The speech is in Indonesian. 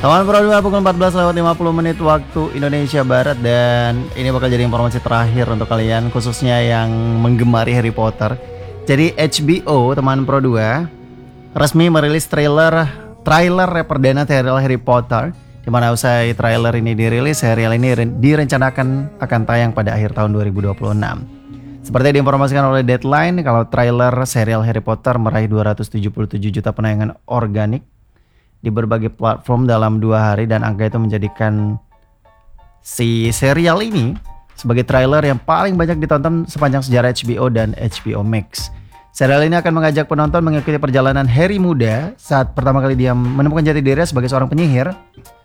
Teman Pro 2 pukul 14:50 waktu Indonesia Barat. Dan ini bakal jadi informasi terakhir untuk kalian, khususnya yang menggemari Harry Potter. Jadi HBO teman Pro 2 resmi merilis trailer perdana serial Harry Potter, di mana usai trailer ini dirilis, serial ini direncanakan akan tayang pada akhir tahun 2026. Seperti diinformasikan oleh Deadline, kalau trailer serial Harry Potter meraih 277 juta penayangan organik di berbagai platform dalam 2 hari, dan angka itu menjadikan si serial ini sebagai trailer yang paling banyak ditonton sepanjang sejarah HBO dan HBO Max. Serial ini akan mengajak penonton mengikuti perjalanan Harry muda saat pertama kali dia menemukan jati diri sebagai seorang penyihir